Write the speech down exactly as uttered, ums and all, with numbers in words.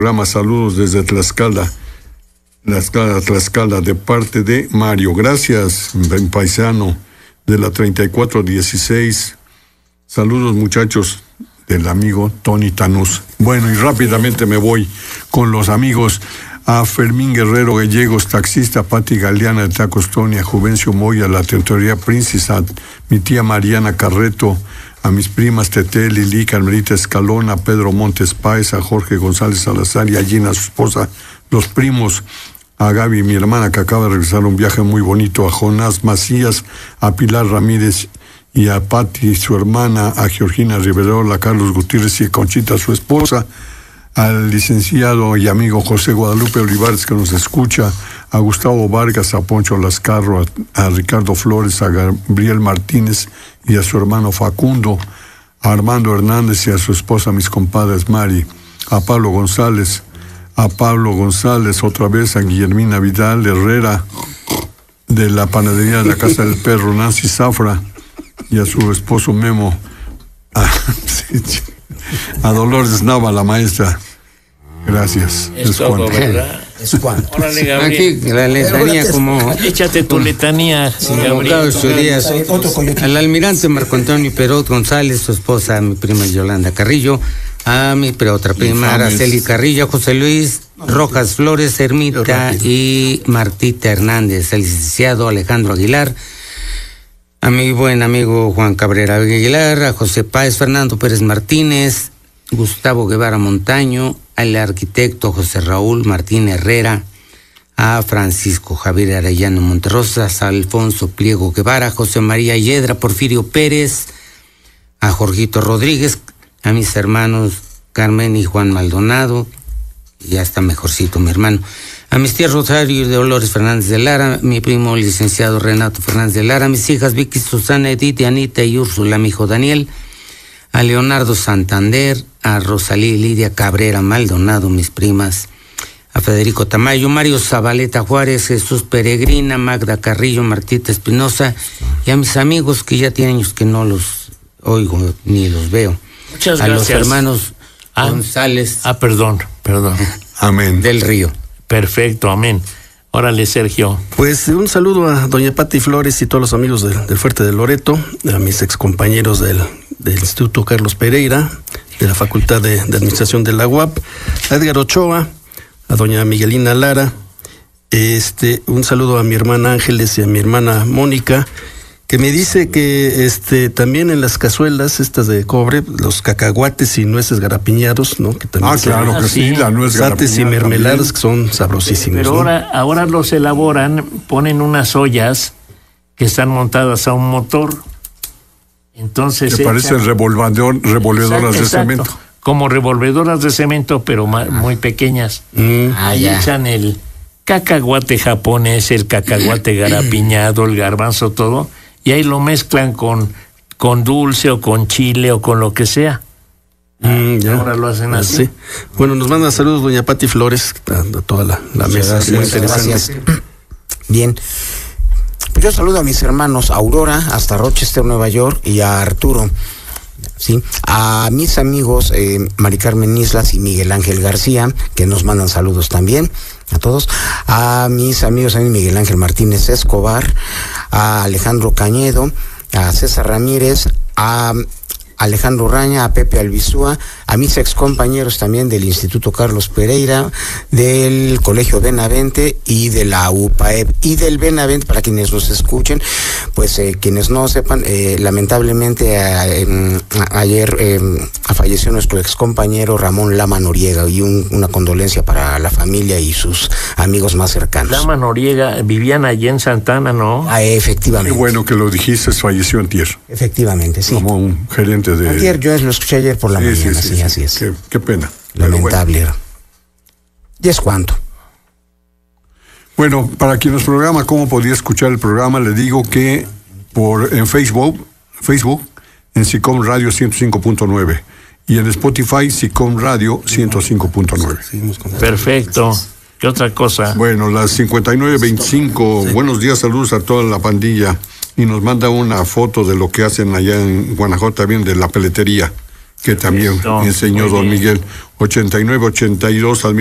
programa. Saludos desde Tlaxcala, Tlaxcala, Tlaxcala, de parte de Mario. Gracias, ben paisano de la treinta y cuatro dieciséis. Saludos, muchachos, del amigo Tony Tanús. Bueno, y rápidamente me voy con los amigos. A Fermín Guerrero Gallegos, taxista, Pati Galeana de Tacos Tony, a Juvencio Moya, la Teoría Príncipe, a mi tía Mariana Carreto, a mis primas Tete, Lili, Carmelita Escalona, a Pedro Montes Páez, a Jorge González Salazar y a Gina, su esposa, los primos, a Gaby, mi hermana, que acaba de regresar un viaje muy bonito, a Jonás Macías, a Pilar Ramírez y a Pati, su hermana, a Georgina Riverola, a Carlos Gutiérrez y a Conchita, su esposa, al licenciado y amigo José Guadalupe Olivares, que nos escucha, a Gustavo Vargas, a Poncho Lascarro, a, a Ricardo Flores, a Gabriel Martínez y a su hermano Facundo, a Armando Hernández y a su esposa, mis compadres Mari, a Pablo González, a Pablo González, otra vez a Guillermina Vidal Herrera, de la panadería de la Casa del Perro, Nancy Zafra, y a su esposo Memo, a, a Dolores Nava, la maestra. Gracias. Es, es todo, ¿verdad? Es cuando. Órale, Gabriel. Aquí la letanía como... Échate tu letanía, sí, Gabriel. Días, al almirante Marco Antonio Perot González, su esposa, mi prima Yolanda Carrillo, a mi pre otra prima Araceli Carrillo, José Luis Rojas Flores, Ermita y Martita Hernández, el licenciado Alejandro Aguilar, a mi buen amigo Juan Cabrera Aguilar, a José Páez, Fernando Pérez Martínez, Gustavo Guevara Montaño, al arquitecto José Raúl Martín Herrera, a Francisco Javier Arellano Monterrosas, a Alfonso Pliego Guevara, José María Yedra, Porfirio Pérez, a Jorgito Rodríguez, a mis hermanos Carmen y Juan Maldonado, y ya está mejorcito mi hermano, a mis tías Rosario y Dolores Fernández de Lara, mi primo licenciado Renato Fernández de Lara, a mis hijas Vicky, Susana, Edith, Anita y Úrsula, mi hijo Daniel, a Leonardo Santander, a Rosalí Lidia Cabrera Maldonado, mis primas, a Federico Tamayo, Mario Zabaleta Juárez, Jesús Peregrina, Magda Carrillo, Martita Espinosa, y a mis amigos que ya tienen años que no los oigo ni los veo. Muchas a gracias. A los hermanos ah, González. Ah, perdón, perdón. Amén. Del Río. Perfecto, amén. Órale, Sergio. Pues un saludo a doña Pati Flores y todos los amigos del, del Fuerte de Loreto, a mis excompañeros del, del Instituto Carlos Pereira, de la Facultad de, de Administración de la U A P, a Edgar Ochoa, a doña Miguelina Lara, este, un saludo a mi hermana Ángeles y a mi hermana Mónica, que me dice que este también en las cazuelas estas de cobre, los cacahuates y nueces garapiñados, ¿no? Que también ah, claro que sí, la nuez garapiñada y mermeladas también, que son sabrosísimos. Pero ¿no? ahora, ahora los elaboran, ponen unas ollas que están montadas a un motor. Entonces que parecen revolvedor, revolvedoras exacto, de cemento. Exacto. Como revolvedoras de cemento, pero más, muy pequeñas. Mm, Ahí ah, echan el cacahuate japonés, el cacahuate garapiñado, el garbanzo, todo. Y ahí lo mezclan con, con dulce o con chile o con lo que sea. Mm, ya. Ahora lo hacen así. Sí. Bueno, nos manda saludos doña Pati Flores, a toda la, la mesa. Gracias, muy interesante. Gracias. Bien. Pues yo saludo a mis hermanos Aurora, hasta Rochester, Nueva York, y a Arturo. Sí, a mis amigos eh, Mari Carmen Islas y Miguel Ángel García, que nos mandan saludos también, a todos, a mis amigos también Miguel Ángel Martínez Escobar, a Alejandro Cañedo, a César Ramírez, a Alejandro Raña, a Pepe Albizúa, a mis excompañeros también del Instituto Carlos Pereira, del Colegio Benavente y de la U P A E P y del Benavente, para quienes nos escuchen, pues eh, quienes no sepan, eh, lamentablemente a, eh, a, ayer eh, falleció nuestro excompañero Ramón Lama Noriega, y un, una condolencia para la familia y sus amigos más cercanos. Lama Noriega, vivían allí en Santana, ¿no? Ah, efectivamente. Qué bueno que lo dijiste, falleció antier. Efectivamente, sí. Como un gerente de... Ayer yo lo escuché ayer por la sí, mañana, sí, sí, sí, así sí. es. Qué, qué pena. Lamentable. Bueno. ¿Y es cuánto? Bueno, para quien nos programa, ¿cómo podía escuchar el programa? Le digo que por en Facebook, Facebook, en SICOM Radio ciento cinco punto nueve y en Spotify SICOM Radio ciento cinco punto nueve. Perfecto. ¿Qué otra cosa? Bueno, las cincuenta y nueve veinticinco. Sí. Buenos días, saludos a toda la pandilla. Y nos manda una foto de lo que hacen allá en Guanajuato, también de la peletería. que también Perfecto. enseñó Muy don bien. Miguel. ochenta y nueve ochenta y dos al